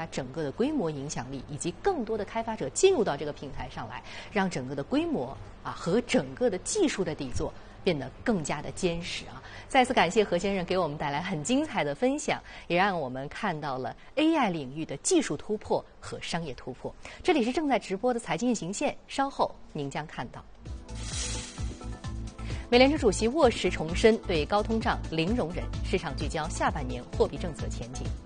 它整个的规模影响力，以及更多的开发者进入到这个平台上来，让整个的规模和整个的技术的底座变得更加的坚实啊！再次感谢何先生给我们带来很精彩的分享，也让我们看到了 AI 领域的技术突破和商业突破。这里是正在直播的财经运行线，稍后您将看到。美联储主席沃什重申对高通胀零容忍，市场聚焦下半年货币政策前景。